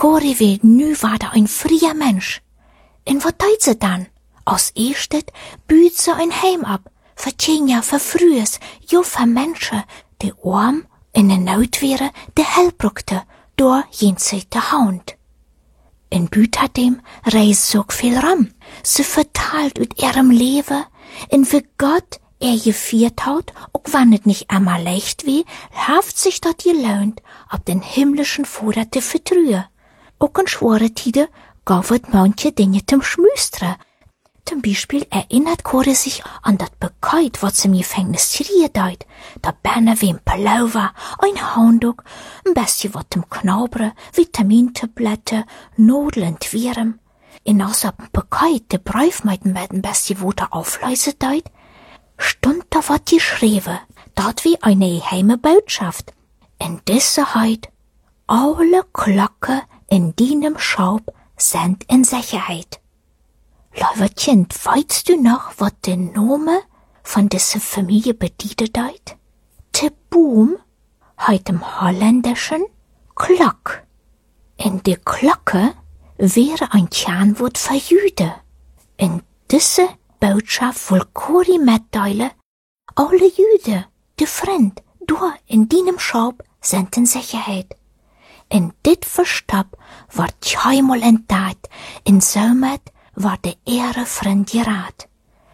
Cori weet nu war ein freier Mensch. En wat deed ze dan? Als eerste buurt ze een heim ab, voor tjenja, voor vrouwers, jo voor mensen, die arm in de nood wären, de help brukte, door jenseits de hound. In buurt had hem reist zo veel ram. Ze vertalt uit ihrem Leben, en wie Gott geviert hat, auch wann es nicht einmal leicht wie, haft sich dort gelaunt, ob den himmlischen Vater zu vertrühen. Auch in schwere Tide gab es manche Dinge zum Schmüstre. Zum Beispiel erinnert Cori sich an das Bekeid, was im Gefängnis gedeiht. Da Berne wie ein Pullover, ein Handtuch, ein bisschen was zum Knabbern, Vitamintabletten, Nudeln und Viren. In außer dem Bekeid, der Briefmeiden mit ein bisschen Wasser aufleise deut, stund da was geschrieben, dort wie eine geheime Botschaft. In dieser Heit, alle Glocken in deinem Schaub sind in Sicherheit. Lieber Kind, weißt du noch, was der Name von dieser Familie bedeutet hat? Der Boom heißt im Holländischen Glock. In der Glocke wäre ein Kernwort für Jüde. In dieser Botschaft will Cori mitteilen, alle Jüden, die Freund, du in deinem Schaub sind in Sicherheit. In dit Verstopp wird keinmal entdeckt, in somit war der Ehre Freund gerat.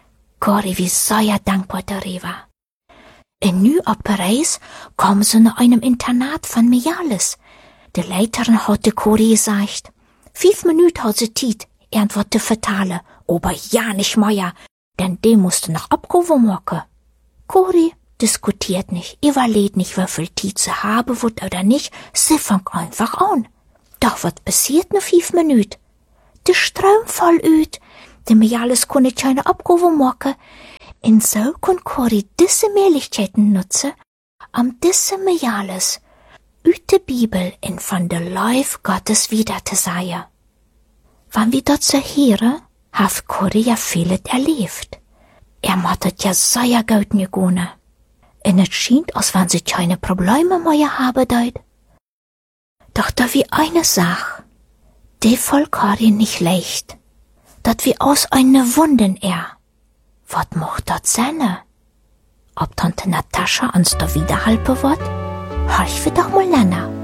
Cori wie sehr dankbar darüber. Und nu auf Paris kam sie nach einem Internat von Mialis. Die Leiterin hatte Cori gesagt, 5 Minuten hat sie Zeit, irgendwas zu vertalen, aber ja nicht mehr, denn die musste noch abgehoben machen. Cori diskutiert nicht, überlegt nicht, wie viel Zeit sie haben wird oder nicht, sie fängt einfach an. Doch was passiert nach 5 Minuten? Der Strom voll uit, die Mialis konnte keine Abgehoben machen, und so kann Cori diese Möglichkeiten nutzen, diese Mialis uit der Bibel und von der Life Gottes wieder zu sagen. Wenn wir dort so hören, hat Cori ja vieles erlebt. Hat es ja sehr gut gegangen. Und es scheint, als wenn sie keine Probleme mehr haben dort. Doch da wie eine Sache, die voll Cori nicht leicht, dat wie aus eine Wunden Was mocht dat sein? Ob Tante Natascha uns da wiederhalten wird? Horch wir doch mal nach.